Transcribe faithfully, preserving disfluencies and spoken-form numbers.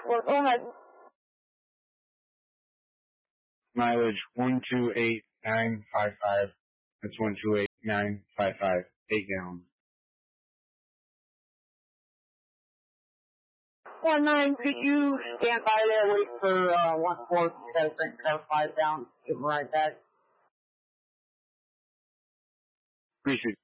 Well, go ahead. Mileage one two eight nine five five. That's one two eight nine five five. Eight gallons. One nine, could you stand by there, wait for uh, one four to get a drink car five down, give them right back? Appreciate it.